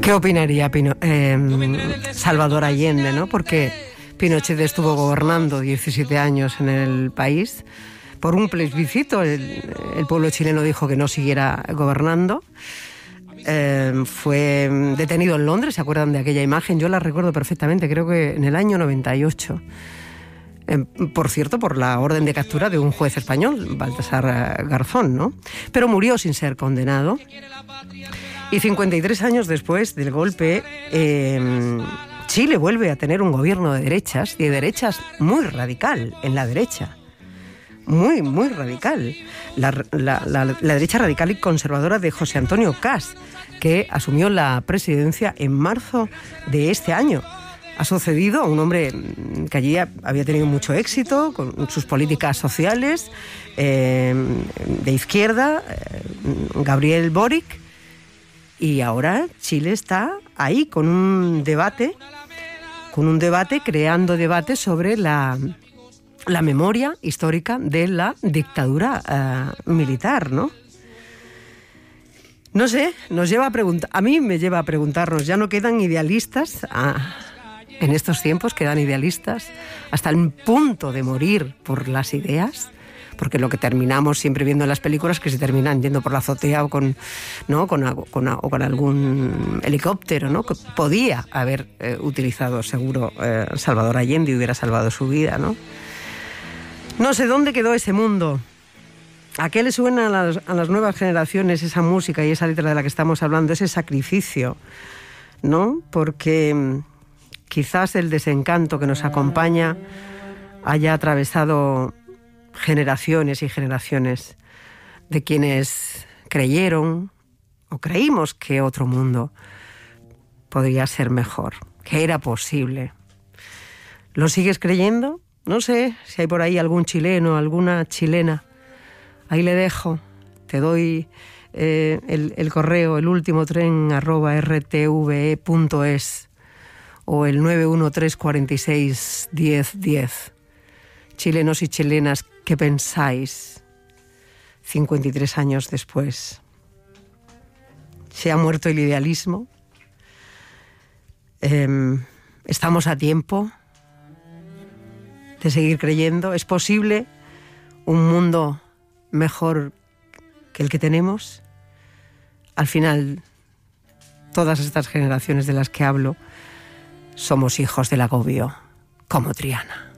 ¿Qué opinaría Salvador Allende, ¿no? Porque Pinochet estuvo gobernando 17 años en el país. Por un plebiscito, el pueblo chileno dijo que no siguiera gobernando. Fue detenido en Londres, ¿se acuerdan de aquella imagen? Yo la recuerdo perfectamente, creo que en el año 98. Por cierto, por la orden de captura de un juez español, Baltasar Garzón, ¿no? Pero murió sin ser condenado. Y 53 años después del golpe, Chile vuelve a tener un gobierno de derechas, y de derechas muy radical, en la derecha. Muy, muy radical. La derecha radical y conservadora de José Antonio Cast, que asumió la presidencia en marzo de este año. Ha sucedido a un hombre que allí había tenido mucho éxito con sus políticas sociales, de izquierda, Gabriel Boric, y ahora Chile está ahí con un debate, creando debate sobre la memoria histórica de la dictadura militar, ¿no? No sé, a mí me lleva a preguntarnos, ¿ya no quedan idealistas? En estos tiempos quedan idealistas hasta el punto de morir por las ideas, porque lo que terminamos siempre viendo en las películas es que se terminan yendo por la azotea o con algún helicóptero, ¿no? Que podía haber utilizado seguro Salvador Allende y hubiera salvado su vida, ¿no? No sé dónde quedó ese mundo. ¿A qué le suena a las nuevas generaciones esa música y esa letra de la que estamos hablando, ese sacrificio, ¿no? Porque quizás el desencanto que nos acompaña haya atravesado generaciones y generaciones de quienes creyeron o creímos que otro mundo podría ser mejor, que era posible. ¿Lo sigues creyendo? No sé si hay por ahí algún chileno, alguna chilena. Ahí le dejo. Te doy el correo, elultimotren@rtve.es o el 913461010. Chilenos y chilenas, ¿qué pensáis 53 años después? ¿Se ha muerto el idealismo? ¿Estamos a tiempo de seguir creyendo? ¿Es posible un mundo mejor que el que tenemos? Al final, todas estas generaciones de las que hablo somos hijos del agobio, como Triana.